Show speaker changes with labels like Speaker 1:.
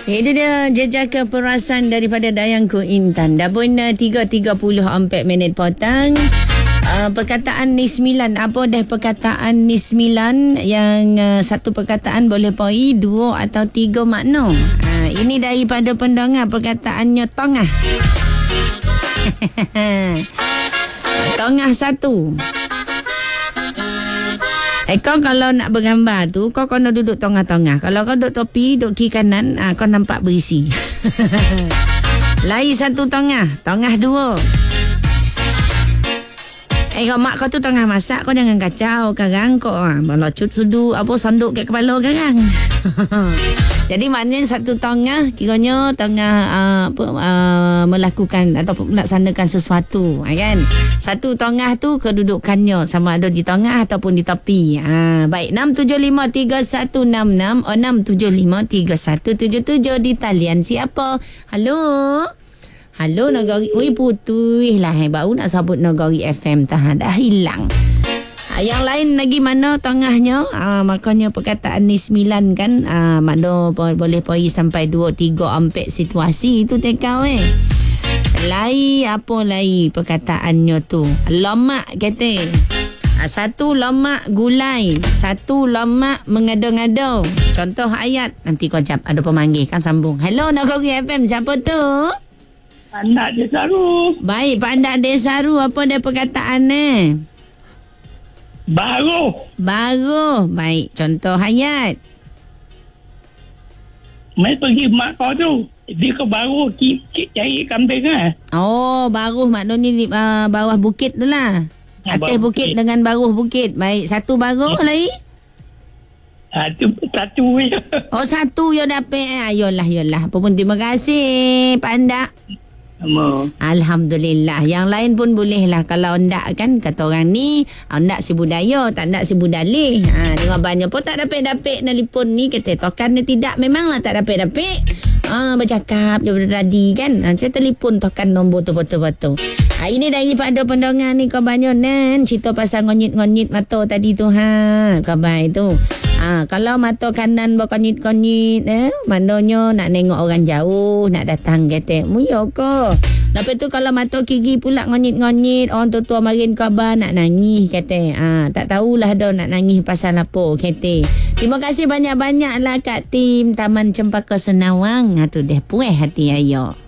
Speaker 1: Itu dia jejak perasan daripada Dayangku Intan. Dah pun 3.34 petang. Perkataan ni 9. Apa dah perkataan ni 9 yang satu perkataan boleh poi 2 atau 3 makna. Ini daripada pendengar perkataannya tengah. Tengah satu. Kau kalau nak bergambar tu, kau kena duduk tengah-tengah. Kalau kau duduk topi, duduk kiri kanan, kau nampak berisi. Lain satu tengah. Tengah dua. Kalau mak kau tu tengah masak, kau jangan kacau. Karang kau melocut sudu, sanduk kat kepala karang. Jadi maknanya satu tengah, kiranya tengah melakukan atau melaksanakan sesuatu, kan? Satu tengah tu kedudukannya sama ada di tengah ataupun di tepi. Baik, 6753166 6753177 di talian siapa? Halo Nagari. Oi putih lah. Baru nak sebut Nagari FM dah hilang. Yang lain lagi mana tengahnya? Makanya perkataan ni 9 kan. Makna boleh pergi sampai 2-3 situasi itu tekau Lai apa lai perkataannya tu? Lemak kata. Satu lemak gulai, satu lemak mengada-ngada. Contoh ayat. Nanti kau jap ada pemanggil kan sambung. Hello Nagari FM, siapa tu?
Speaker 2: Pandak Desaru.
Speaker 1: Baik, Pandak Desaru. Apa dia perkataan ni?
Speaker 2: Baru.
Speaker 1: Baik, contoh ayat.
Speaker 2: Mai pergi mak kau tu. Dia ke baru cari kambing
Speaker 1: Oh, baru maknanya ni bawah bukit tu lah. Atas bukit dengan baruh bukit. Baik, satu baruh lagi?
Speaker 2: Satu je.
Speaker 1: Oh, satu yang dapat. Yolah. Apa pun terima kasih, Pandak. Alhamdulillah. Yang lain pun boleh lah. Kalau ndak kan kata orang ni ndak si budaya, tak ndak si budalih. Dengan banyak pun tak dapat nelefon ni. Kata tokan ni tidak. Memanglah tak dapat. Bercakap je tadi kan. Saya telefon tokan nombor tu betul-betul. Ini daripada pendengar ni kau banyak nan cerita pasal ngonyit-ngonyit mata tadi tu kabar itu. Kalau mata kanan berkonyit-konyit maknanya nak nengok orang jauh, nak datang kata muyo ko. Lepas tu kalau mata kiri pula ngonyit-ngonyit, orang tua-tua marin khabar nak nangis kata. Tak tahulah dah nak nangis pasal apa kata. Terima kasih banyak-banyaklah kat tim Taman Cempaka Senawang. Tu dah puas hati ayo.